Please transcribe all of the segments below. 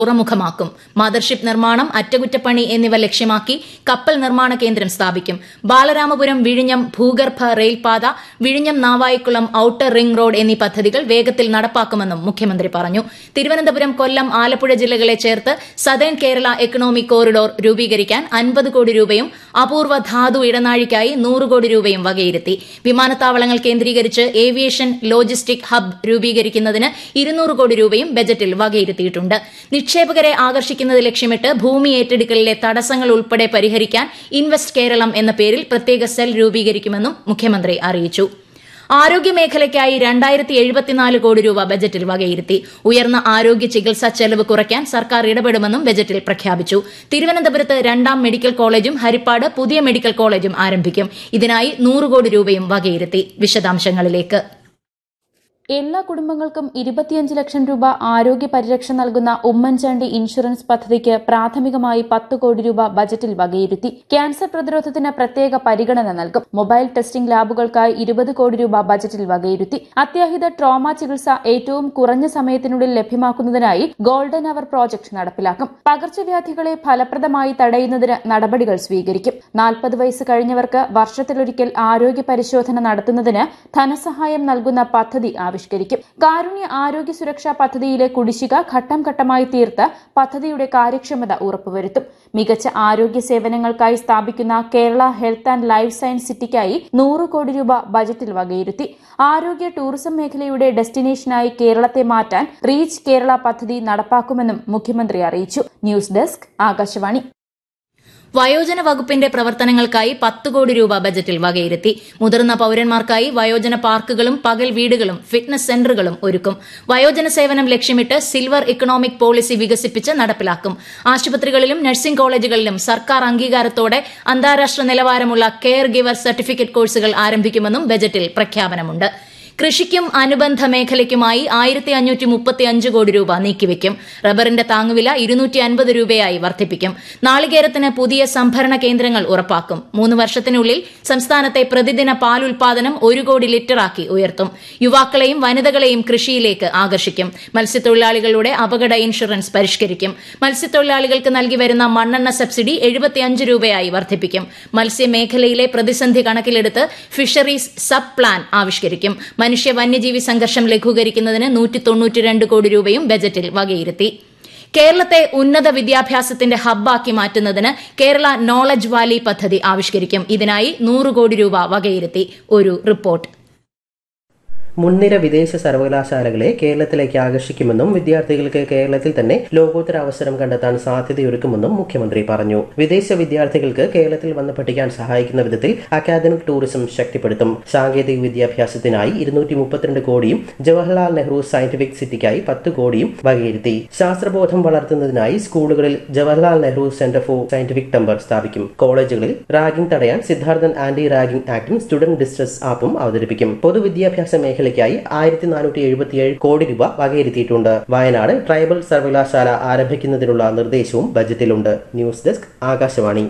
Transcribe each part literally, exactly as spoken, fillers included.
തുറമുഖമാക്കും. Mothership നിർമ്മാണം, അറ്റകുറ്റപ്പണി എന്നിവ ലക്ഷ്യമാക്കി കപ്പൽ നിർമ്മാണ കേന്ദ്രം സ്ഥാപിക്കും. ബാലരാമപുരം വിഴിഞ്ഞം ഭൂഗർഭ റെയിൽപാത, വിഴിഞ്ഞം നാവായിക്കുളം ഔട്ടർ റിംഗ് റോഡ് എന്നീ പദ്ധതികൾ വേഗത്തിൽ നടപ്പാക്കുമെന്നും മുഖ്യമന്ത്രി പറഞ്ഞു. തിരുവനന്തപുരം, കൊല്ലം, ആലപ്പുഴ ജില്ലകളെ ചേർത്ത് സതേൺ കേരള എക്കണോമിക് കോറിഡോർ രൂപീകരിക്കാൻ അൻപത് കോടി രൂപയും അപൂർവ ധാതു ഇടനാഴിക്കായി നൂറ് കോടി രൂപയും വകയിരുത്തി. വിമാനത്താവളങ്ങൾ കേന്ദ്രീകരിച്ച് ഏവിയേഷൻ ലോജിസ്റ്റിക് ഹബ് രൂപീകരിക്കുന്നതിന് ഇരുന്നൂറ് കോടി രൂപയും ബജറ്റിൽ വകയിരുത്തിയിട്ടുണ്ട്. നിക്ഷേപകരെ ആകർഷിക്കുന്നത് ലക്ഷ്യമിട്ട് ഭൂമി ഏറ്റെടുക്കലിലെ തടസ്സങ്ങൾ ഉൾപ്പെടെ പരിഹരിക്കാൻ ഇൻവെസ്റ്റ് കേരളം എന്ന പേരിൽ പ്രത്യേക സെൽ രൂപീകരിക്കുമെന്നും മുഖ്യമന്ത്രി അറിയിച്ചു. ആരോഗ്യമേഖലയ്ക്കായി രണ്ടായിരത്തി എഴുപത്തിനാല് കോടി രൂപ ബജറ്റിൽ വകയിരുത്തി. ഉയർന്ന ആരോഗ്യ ചികിത്സാ ചെലവ് കുറയ്ക്കാൻ സർക്കാർ ഇടപെടുമെന്നും ബജറ്റിൽ പ്രഖ്യാപിച്ചു. തിരുവനന്തപുരത്ത് രണ്ടാം മെഡിക്കൽ കോളേജും ഹരിപ്പാട് പുതിയ മെഡിക്കൽ കോളേജും ആരംഭിക്കും. ഇതിനായി നൂറ് കോടി രൂപയും വകയിരുത്തി. വിശദാംശങ്ങളിലേക്ക്. എല്ലാ കുടുംബങ്ങൾക്കും ഇരുപത്തിയഞ്ച് ലക്ഷം രൂപ ആരോഗ്യ പരിരക്ഷ നൽകുന്ന ഉമ്മൻചാണ്ടി ഇൻഷുറൻസ് പദ്ധതിക്ക് പ്രാഥമികമായി പത്ത് കോടി രൂപ ബജറ്റിൽ വകയിരുത്തി. ക്യാൻസർ പ്രതിരോധത്തിന് പ്രത്യേക പരിഗണന നൽകും. മൊബൈൽ ടെസ്റ്റിംഗ് ലാബുകൾക്കായി ഇരുപത് കോടി രൂപ ബജറ്റിൽ വകയിരുത്തി. അത്യാഹിത ട്രോമ ചികിത്സ ഏറ്റവും കുറഞ്ഞ സമയത്തിനുള്ളിൽ ലഭ്യമാക്കുന്നതിനായി ഗോൾഡൻ അവർ പ്രോജക്ട് നടപ്പിലാക്കും. പകർച്ചവ്യാധികളെ ഫലപ്രദമായി തടയുന്നതിന് നടപടികൾ സ്വീകരിക്കും. നാൽപ്പത് വയസ്സ് കഴിഞ്ഞവർക്ക് വർഷത്തിലൊരിക്കൽ ആരോഗ്യ പരിശോധന നടത്തുന്നതിന് ധനസഹായം നൽകുന്ന പദ്ധതി ആവിഷ്കരിക്കും. കാരുണ്യ ആരോഗ്യ സുരക്ഷാ പദ്ധതിയിലെ കുടിശ്ശിക ഘട്ടം ഘട്ടമായി തീർത്ത് പദ്ധതിയുടെ കാര്യക്ഷമത ഉറപ്പുവരുത്തും. മികച്ച ആരോഗ്യ സേവനങ്ങൾക്കായി സ്ഥാപിക്കുന്ന Kerala health and life science സിറ്റിക്കായി നൂറ് കോടി രൂപ ബജറ്റിൽ വകയിരുത്തി. ആരോഗ്യ ടൂറിസം മേഖലയുടെ ഡെസ്റ്റിനേഷനായി കേരളത്തെ മാറ്റാൻ റീച്ച് കേരള പദ്ധതി നടപ്പാക്കുമെന്നും മുഖ്യമന്ത്രി അറിയിച്ചു. News desk, Akashvani. വയോജന വകുപ്പിന്റെ പ്രവർത്തനങ്ങൾക്കായി പത്ത് കോടി രൂപ ബജറ്റിൽ വകയിരുത്തി. മുതിർന്ന പൌരന്മാർക്കായി വയോജന പാർക്കുകളും പകൽ വീടുകളും ഫിറ്റ്നസ് സെന്ററുകളും ഒരുക്കും. വയോജന സേവനം ലക്ഷ്യമിട്ട് സിൽവർ ഇക്കണോമിക് പോളിസി വികസിപ്പിച്ച് നടപ്പിലാക്കും. ആശുപത്രികളിലും നഴ്സിംഗ് കോളേജുകളിലും സർക്കാർ അംഗീകാരത്തോടെ അന്താരാഷ്ട്ര നിലവാരമുള്ള കെയർ ഗിവർ സർട്ടിഫിക്കറ്റ് കോഴ്സുകൾ ആരംഭിക്കുമെന്നും ബജറ്റിൽ പ്രഖ്യാപനമുണ്ട്. കൃഷിക്കും അനുബന്ധ മേഖലയ്ക്കുമായി ആയിരത്തി അഞ്ഞൂറ്റി മുപ്പത്തി അഞ്ച് കോടി രൂപ നീക്കിവെക്കും. റബ്ബറിന്റെ താങ്ങുവില ഇരുന്നൂറ്റി അൻപത് രൂപയായി വർദ്ധിപ്പിക്കും. നാളികേരത്തിന് പുതിയ സംഭരണ കേന്ദ്രങ്ങൾ ഉറപ്പാക്കും. മൂന്ന് വർഷത്തിനുള്ളിൽ സംസ്ഥാനത്തെ പ്രതിദിന പാൽ ഉൽപാദനം ഒരു കോടി ലിറ്ററാക്കി ഉയർത്തും. യുവാക്കളെയും വനിതകളെയും കൃഷിയിലേക്ക് ആകർഷിക്കും. മത്സ്യത്തൊഴിലാളികളുടെ അപകട ഇൻഷുറൻസ് പരിഷ്കരിക്കും. മത്സ്യത്തൊഴിലാളികൾക്ക് നൽകി വരുന്ന മണ്ണെണ്ണ സബ്സിഡി എഴുപത്തിയഞ്ച് രൂപയായി വർദ്ധിപ്പിക്കും. മത്സ്യമേഖലയിലെ പ്രതിസന്ധി കണക്കിലെടുത്ത് ഫിഷറീസ് സബ് പ്ലാൻ ആവിഷ്കരിക്കും. മനുഷ്യ വന്യജീവി സംഘർഷം ലഘൂകരിക്കുന്നതിന് നൂറ്റി തൊണ്ണൂറ്റിരണ്ട് കോടി രൂപയും ബജറ്റിൽ വകയിരുത്തി. കേരളത്തെ ഉന്നത വിദ്യാഭ്യാസത്തിന്റെ ഹബ്ബാക്കി മാറ്റുന്നതിന് കേരള നോളജ് വാലി പദ്ധതി ആവിഷ്കരിക്കും. ഇതിനായി നൂറ് കോടി രൂപ വകയിരുത്തി. ഒരു റിപ്പോർട്ട്. മുൻനിര വിദേശ സർവകലാശാലകളെ കേരളത്തിലേക്ക് ആകർഷിക്കുമെന്നും വിദ്യാർത്ഥികൾക്ക് കേരളത്തിൽ തന്നെ ലോകോത്തര അവസരം കണ്ടെത്താൻ സാധ്യതയൊരുക്കുമെന്നും മുഖ്യമന്ത്രി പറഞ്ഞു. വിദേശ വിദ്യാർത്ഥികൾക്ക് കേരളത്തിൽ വന്ന് പഠിക്കാൻ സഹായിക്കുന്ന വിധത്തിൽ അക്കാദമിക് ടൂറിസം ശക്തിപ്പെടുത്തും. സാങ്കേതിക വിദ്യാഭ്യാസത്തിനായി ഇരുന്നൂറ്റി മുപ്പത്തിരണ്ട് കോടിയും ജവഹർലാൽ നെഹ്റു സയന്റിഫിക് സിറ്റിക്കായി പത്ത് കോടിയും വകയിരുത്തി. ശാസ്ത്രബോധം വളർത്തുന്നതിനായി സ്കൂളുകളിൽ Jawaharlal Nehru centre for scientific temper സ്ഥാപിക്കും. കോളേജുകളിൽ റാഗിംഗ് തടയാൻ Siddharthan anti ragging ആക്ടും student distress ആപ്പും അവതരിപ്പിക്കും. പൊതുവിദ്യാഭ്യാസ മേഖല ായി ആയിരത്തി നാനൂറ്റി എഴുപത്തിയേഴ് കോടി രൂപ വകയിരുത്തിയിട്ടുണ്ട്. വയനാട് ട്രൈബൽ സർവകലാശാല ആരംഭിക്കുന്നതിനുള്ള നിർദ്ദേശവും ബജറ്റിലുണ്ട്. News desk, Akashvani.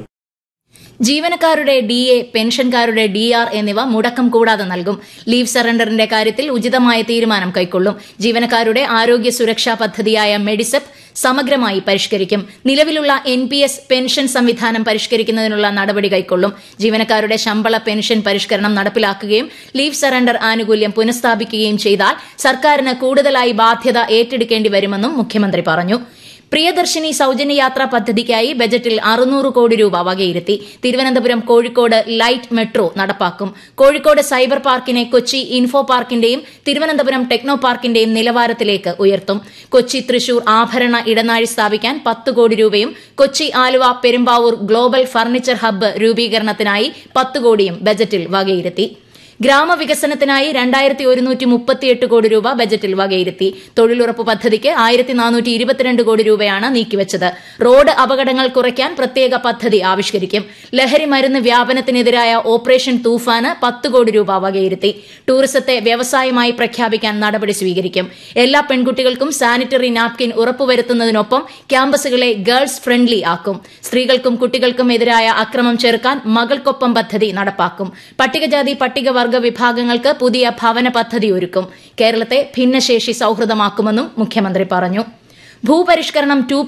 ജീവനക്കാരുടെ ഡി എ, പെൻഷൻകാരുടെ ഡി ആർ എന്നിവ മുടക്കം കൂടാതെ നൽകും. ലീവ് സറണ്ടറിന്റെ കാര്യത്തിൽ ഉചിതമായ തീരുമാനം കൈക്കൊള്ളും. ജീവനക്കാരുടെ ആരോഗ്യ സുരക്ഷാ പദ്ധതിയായ മെഡിസെപ് സമഗ്രമായി പരിഷ്കരിക്കും. നിലവിലുള്ള എൻ പി എസ് പെൻഷൻ സംവിധാനം പരിഷ്കരിക്കുന്നതിനുള്ള നടപടി കൈക്കൊള്ളും. ജീവനക്കാരുടെ ശമ്പള പെൻഷൻ പരിഷ്കരണം നടപ്പിലാക്കുകയും ലീവ് സറണ്ടർ ആനുകൂല്യം പുനഃസ്ഥാപിക്കുകയും ചെയ്താൽ സർക്കാരിന് കൂടുതലായി ബാധ്യത ഏറ്റെടുക്കേണ്ടി വരുമെന്നും മുഖ്യമന്ത്രി പറഞ്ഞു. പ്രിയദർശിനി സൌജന്യ യാത്രാ പദ്ധതിക്കായി ബജറ്റിൽ അറുന്നൂറ് കോടി രൂപ വകയിരുത്തി. തിരുവനന്തപുരം കോഴിക്കോട് ലൈറ്റ് മെട്രോ നടപ്പാക്കും. Kozhikode cyber പാർക്കിനെ Kochi info പാർക്കിന്റെയും Thiruvananthapuram techno പാർക്കിന്റെയും നിലവാരത്തിലേക്ക് ഉയർത്തും. കൊച്ചി തൃശൂർ ആഭരണ ഇടനാഴി സ്ഥാപിക്കാൻ പത്ത് കോടി രൂപയും Kochi Aluva Perumbavoor global furniture hub രൂപീകരണത്തിനായി പത്ത് കോടിയും ബജറ്റിൽ വകയിരുത്തി. ഗ്രാമവികസനത്തിനായി രണ്ടായിരത്തി ഒരുന്നൂറ്റി മുപ്പത്തിയെട്ട് കോടി രൂപ ബജറ്റിൽ വകയിരുത്തി. തൊഴിലുറപ്പ് പദ്ധതിക്ക് ആയിരത്തി നാനൂറ്റി ഇരുപത്തിരണ്ട് കോടി രൂപയാണ് നീക്കിവച്ചത്. റോഡ് അപകടങ്ങൾ കുറയ്ക്കാൻ പ്രത്യേക പദ്ധതി ആവിഷ്കരിക്കും. ലഹരി മരുന്ന് വ്യാപനത്തിനെതിരായ ഓപ്പറേഷൻ തൂഫാന് പത്ത് കോടി രൂപ വകയിരുത്തി. ടൂറിസത്തെ വ്യവസായമായി പ്രഖ്യാപിക്കാൻ നടപടി സ്വീകരിക്കും. എല്ലാ പെൺകുട്ടികൾക്കും സാനിറ്ററി നാപ്കിൻ ഉറപ്പുവരുത്തുന്നതിനൊപ്പം ക്യാമ്പസുകളെ ഗേൾസ് ഫ്രണ്ട്ലി ആക്കും. സ്ത്രീകൾക്കും കുട്ടികൾക്കും എതിരായ അക്രമം ചെറുക്കാൻ മകൾക്കൊപ്പം പദ്ധതി നടപ്പാക്കും. പട്ടികജാതി പട്ടികവർഗ വിഭാഗങ്ങൾക്ക് പുതിയ ഭവന പദ്ധതി ഒരുക്കും. കേരളത്തെ ഭിന്നശേഷി സൌഹൃദമാക്കുമെന്നും മുഖ്യമന്ത്രി പറഞ്ഞു. ഭൂപരിഷ്കരണം ടു